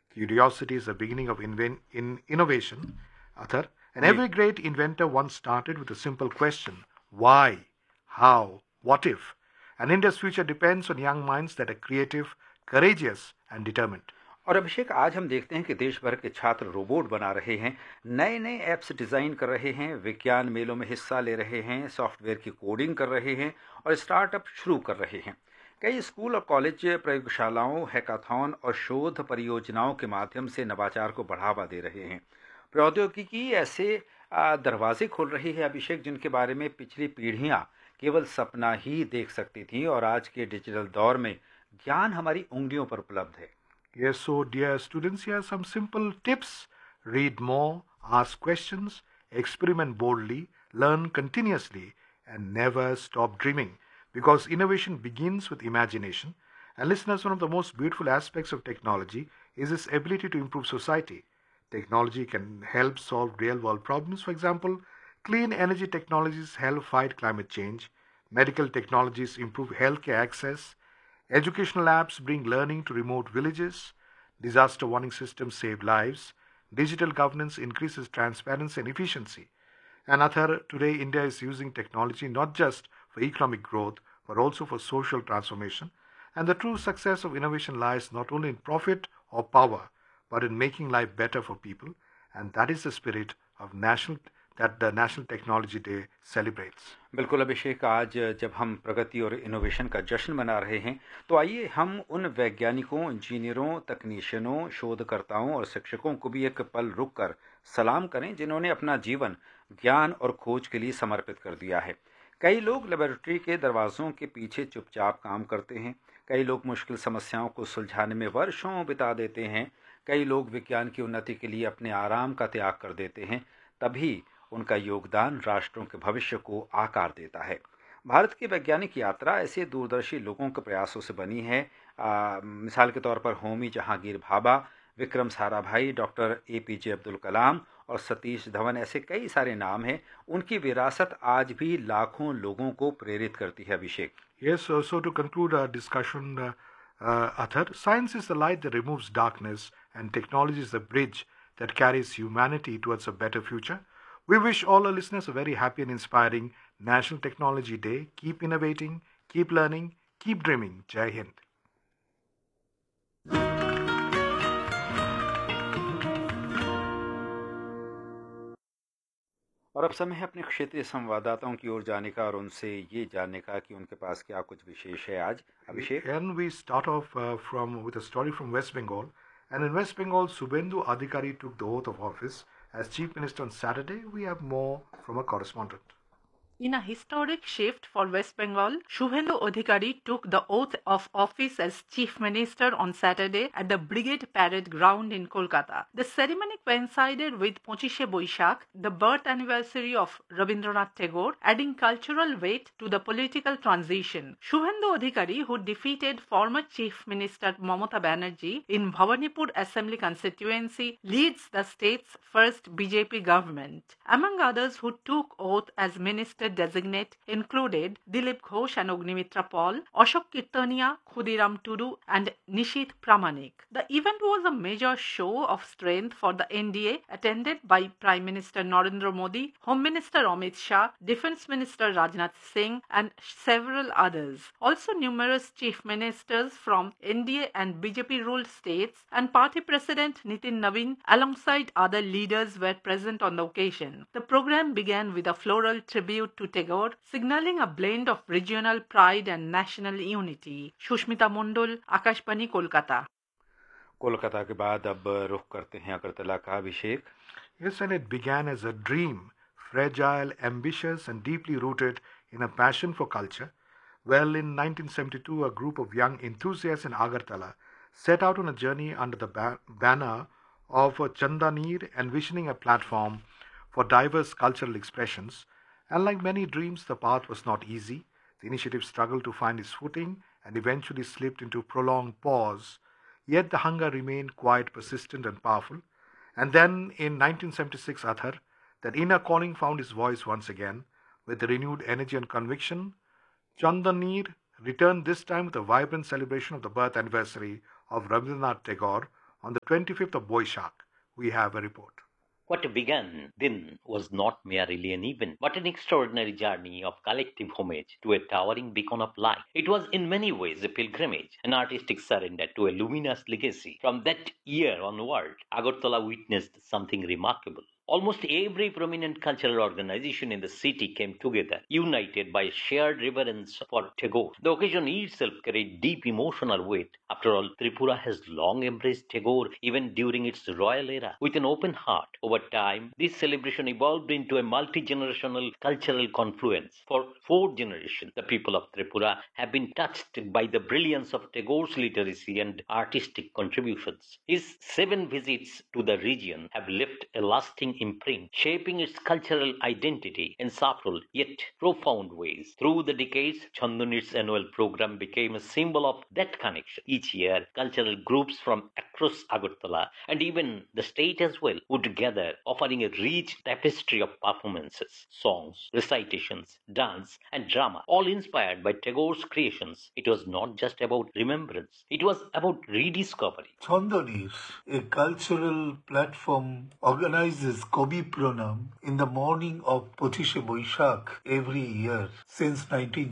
Curiosity is the beginning of innovation, Athar. And ji. every great inventor once started with a simple question: why, how, what if? And India's future depends on young minds that are creative, courageous, and determined. और अभिषेक, आज हम देखते हैं कि देश भर के छात्र रोबोट बना रहे हैं, नए नए ऐप्स डिज़ाइन कर रहे हैं, विज्ञान मेलों में हिस्सा ले रहे हैं, सॉफ्टवेयर की कोडिंग कर रहे हैं और स्टार्टअप शुरू कर रहे हैं। कई स्कूल और कॉलेज प्रयोगशालाओं, हैकाथॉन और शोध परियोजनाओं के माध्यम से नवाचार को बढ़ावा दे रहे हैं। प्रौद्योगिकी ऐसे दरवाजे खोल रही है अभिषेक, जिनके बारे में पिछली पीढ़ियां केवल सपना ही देख सकती थीं, और आज के डिजिटल दौर में ज्ञान हमारी उंगलियों पर उपलब्ध है। Yes, so dear students, here are some simple tips. Read more, ask questions, experiment boldly, learn continuously, and never stop dreaming. Because innovation begins with imagination. And listeners, one of the most beautiful aspects of technology is its ability to improve society. Technology can help solve real world problems. For example, clean energy technologies help fight climate change, medical technologies improve healthcare access, educational apps bring learning to remote villages. Disaster warning systems save lives. Digital governance increases transparency and efficiency. And Athar, today India is using technology not just for economic growth, but also for social transformation. And the true success of innovation lies not only in profit or power, but in making life better for people. And that is the spirit of national that the National Technology Day celebrates. बिल्कुल अभिषेक, आज जब हम प्रगति और innovation का जश्न मना रहे हैं, तो आइए हम उन वैज्ञानिकों, इंजीनियरों, तकनीशियनों, शोधकर्ताओं और शिक्षकों को भी एक पल रुक कर सलाम करें, जिन्होंने अपना जीवन ज्ञान और खोज के लिए समर्पित कर दिया है। कई लोग लेबोरेटरी के दरवाज़ों के पीछे चुपचाप काम करते हैं, कई लोग मुश्किल समस्याओं को सुलझाने में वर्षों बिता देते हैं, कई लोग विज्ञान की उन्नति के लिए अपने आराम का त्याग कर देते हैं। तभी उनका योगदान राष्ट्रों के भविष्य को आकार देता है। भारत की वैज्ञानिक यात्रा ऐसे दूरदर्शी लोगों के प्रयासों से बनी है। मिसाल के तौर पर होमी जहांगीर भाभा, विक्रम साराभाई, डॉक्टर APJ अब्दुल कलाम और सतीश धवन, ऐसे कई सारे नाम हैं। उनकी विरासत आज भी लाखों लोगों को प्रेरित करती है अभिषेक। Yes, so to conclude our discussion, Athar, science is the light that removes darkness, and technology is the bridge that carries humanity towards a better future. We wish all our listeners a very happy and inspiring National Technology Day. Keep innovating, keep learning, keep dreaming. Jai Hind. और अब समय है अपने क्षेत्रीय संवाददाताओं की ओर जाने का और उनसे ये जानने का कि उनके पास क्या कुछ विशेष है आज अभिषेक। And we start off from with a story from West Bengal. And in West Bengal, Subendu Adhikari took the oath of office as Chief Minister on Saturday. We have more from a correspondent. In a historic shift for West Bengal, Shubhendu Adhikari took the oath of office as Chief Minister on Saturday at the Brigade Parade Ground in Kolkata. The ceremony coincided with Pochishe Boishakh, the birth anniversary of Rabindranath Tagore, adding cultural weight to the political transition. Shubhendu Adhikari, who defeated former Chief Minister Mamata Banerjee in Bhawanipur Assembly constituency, leads the state's first BJP government. Among others who took oath as minister designate included Dilip Ghosh and Ognimitra Paul, Ashok Kirtania, Khudiram Tudu, and Nishit Pramanik. The event was a major show of strength for the NDA, attended by Prime Minister Narendra Modi, Home Minister Amit Shah, Defence Minister Rajnath Singh, and several others. Also, numerous chief ministers from NDA and BJP-ruled states and party president Nitin Navin, alongside other leaders, were present on the occasion. The program began with a floral tribute to Tagore, signaling a blend of regional pride and national unity. Shushmita Mondol, Akashbani, Kolkata. Kolkata के बाद अब रुख करते हैं अगरतला का अभिषेक। Yes, and it began as a dream, fragile, ambitious, and deeply rooted in a passion for culture. Well, in 1972, a group of young enthusiasts in Agartala set out on a journey under the banner of Chandanir, envisioning a platform for diverse cultural expressions. And like many dreams, the path was not easy. The initiative struggled to find its footing and eventually slipped into prolonged pause. Yet the hunger remained quite persistent and powerful. And then in 1976, Athar, that inner calling found its voice once again. With renewed energy and conviction, Chandanir returned this time with a vibrant celebration of the birth anniversary of Rabindranath Tagore, on the 25th of Boishak. We have a report. What began then was not merely an event, but an extraordinary journey of collective homage to a towering beacon of light. It was in many ways a pilgrimage, an artistic surrender to a luminous legacy. From that year onward, Agartala witnessed something remarkable. Almost every prominent cultural organization in the city came together, united by shared reverence for Tagore. The occasion itself carried deep emotional weight. After all, Tripura has long embraced Tagore even during its royal era with an open heart. Over time, this celebration evolved into a multi-generational cultural confluence. For 4 generations, the people of Tripura have been touched by the brilliance of Tagore's literacy and artistic contributions. His 7 visits to the region have left a lasting imprint, shaping its cultural identity in subtle yet profound ways. Through the decades, Chandunir's annual program became a symbol of that connection. Each year, cultural groups from across Agartala and even the state as well would gather, offering a rich tapestry of performances, songs, recitations, dance, and drama, all inspired by Tagore's creations. It was not just about remembrance, it was about rediscovery. Chandanir, a cultural platform, organizes Kobi Pranam in the morning of Pochishe Boishak every year since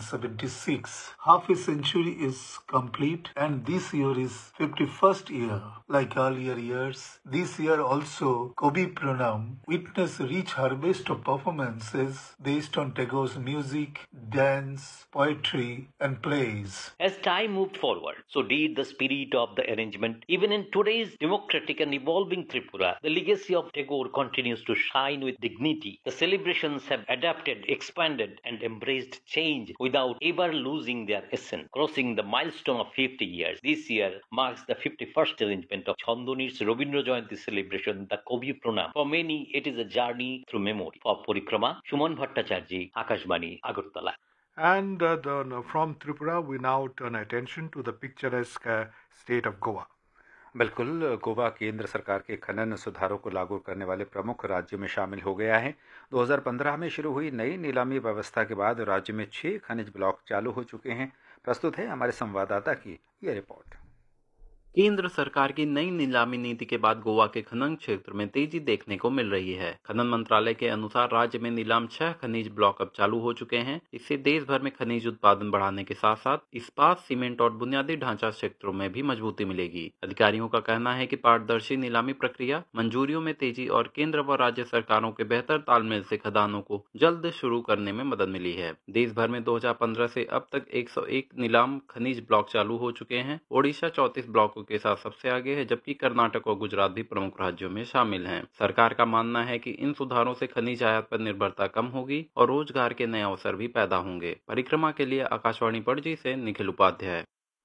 1976. Half a century is complete and this year is 51st year. Like earlier years, this year also Kobi Pranam witnessed a rich harvest of performances based on Tagore's music, dance, poetry and plays. As time moved forward, so did the spirit of the arrangement. Even in today's democratic and evolving Tripura, the legacy of Tagore continues to shine with dignity. The celebrations have adapted, expanded, and embraced change without ever losing their essence. Crossing the milestone of 50 years, this year marks the 51st arrangement of Chandunir's Rabindra Jayanti celebration, the Kobi Pranam. For many, it is a journey through memory. For Parikrama, Suman Bhattacharjee, Akashbani, Agartala. And from Tripura, we now turn attention to the picturesque state of Goa. बिल्कुल, गोवा केंद्र सरकार के खनन सुधारों को लागू करने वाले प्रमुख राज्यों में शामिल हो गया है। 2015 में शुरू हुई नई नीलामी व्यवस्था के बाद राज्य में 6 खनिज ब्लॉक चालू हो चुके हैं। प्रस्तुत है हमारे संवाददाता की यह रिपोर्ट। केंद्र सरकार की नई नीलामी नीति के बाद गोवा के खनन क्षेत्र में तेजी देखने को मिल रही है। खनन मंत्रालय के अनुसार राज्य में नीलाम 6 खनिज ब्लॉक अब चालू हो चुके हैं। इससे देश भर में खनिज उत्पादन बढ़ाने के साथ साथ इस्पात, सीमेंट और बुनियादी ढांचा क्षेत्रों में भी मजबूती मिलेगी। अधिकारियों का कहना है कि पारदर्शी नीलामी प्रक्रिया, मंजूरियों में तेजी और केंद्र व राज्य सरकारों के बेहतर तालमेल से खदानों को जल्द शुरू करने में मदद मिली है। देश भर में 2015 से अब तक 101 नीलाम खनिज ब्लॉक चालू हो चुके हैं। ओडिशा 34 ब्लॉकों के साथ सबसे आगे है, जबकि कर्नाटक और गुजरात भी प्रमुख राज्यों में शामिल हैं। सरकार का मानना है कि इन सुधारों से खनिज आयात पर निर्भरता कम होगी और रोजगार के नए अवसर भी पैदा होंगे। परिक्रमा के लिए आकाशवाणी पणजी से निखिल उपाध्याय।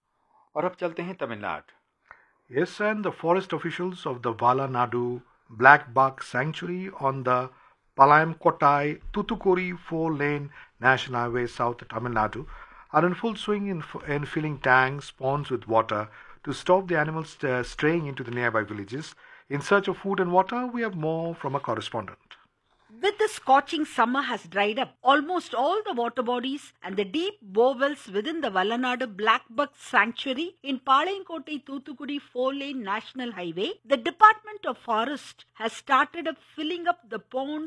और अब चलते हैं Tamil Nadu. Yes, and the forest officials of the Valanadu Black Buck Sanctuary on the Palayamkottai Tutukuri 4-lane National Highway south Tamil Nadu are in full swing in filling tanks, ponds with water to stop the animals straying into the nearby villages. In search of food and water, we have more from a correspondent. With the scorching summer has dried up almost all the water bodies and the deep bowels within the Valanadu Blackbuck Sanctuary in Palayankottai Thoothukudi 4-lane National Highway, the Department of Forest has started up filling up the ponds